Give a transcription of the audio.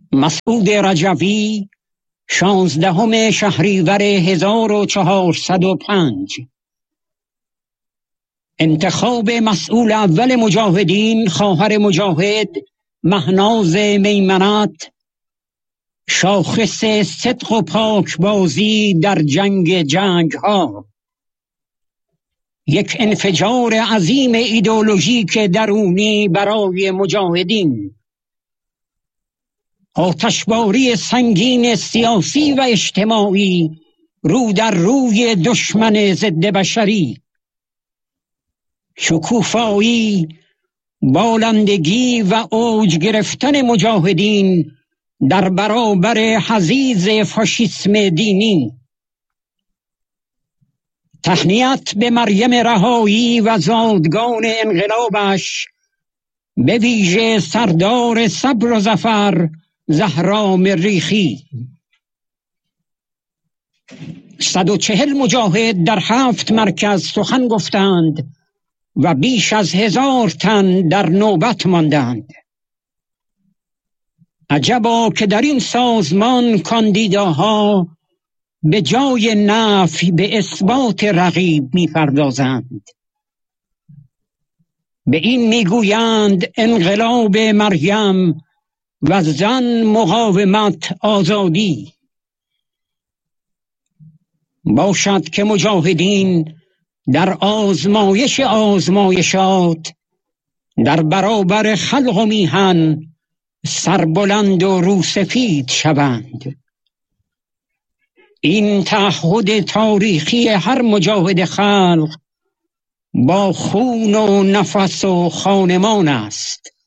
مسعود رجوی 16 شهریور 1405. انتخاب مسئول اول مجاهدین، خواهر مجاهد مهناز میمنت، شاخص صدق و پاکبازی در جنگ ها. یک انفجار عظیم ایدئولوژیک درونی برای مجاهدین. آتشباری سنگین سیاسی و اجتماعی رو در روی دشمن ضد بشری. شکوفایی، بالندگی و اوج گرفتن مجاهدین در برابر حضیض فاشیسم دینی. تهنیت به مریم رهایی و زادگان انقلابش، به ویژه سردار صبر و ظفر زهرا مریخی. 140 مجاهد در 7 مرکز سخن گفتند و بیش از 1000 تن در نوبت ماندند. عجبا که در این سازمان کاندیداها به جای نفی به اثبات رقیب می‌پردازند. به این میگویند انقلاب مریم و زن مقاومت آزادی. باشد که مجاهدین در آزمایشات در برابر خلق و میهن سربلند و روسفید شوند. این تعهد تاریخی هر مجاهد خلق با خون و نفس و خانمان است.